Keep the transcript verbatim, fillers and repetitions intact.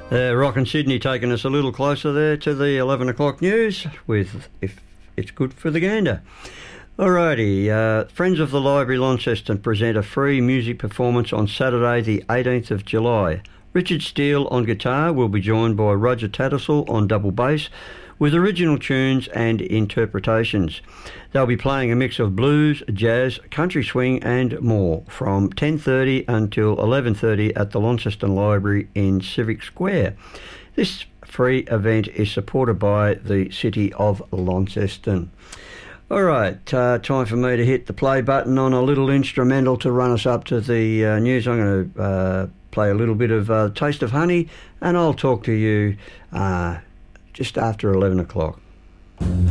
Uh, Rock and Sydney taking us a little closer there to the eleven o'clock news with If It's Good for the Gander. Alrighty, uh, Friends of the Library Launceston present a free music performance on Saturday the eighteenth of July. Richard Steele on guitar will be joined by Roger Tattersall on double bass with original tunes and interpretations. They'll be playing a mix of blues, jazz, country swing and more from ten thirty until eleven thirty at the Launceston Library in Civic Square. This free event is supported by the City of Launceston. All right, uh, time for me to hit the play button on a little instrumental to run us up to the uh, news. I'm going to uh, play a little bit of uh, Taste of Honey, and I'll talk to you uh, just after eleven o'clock.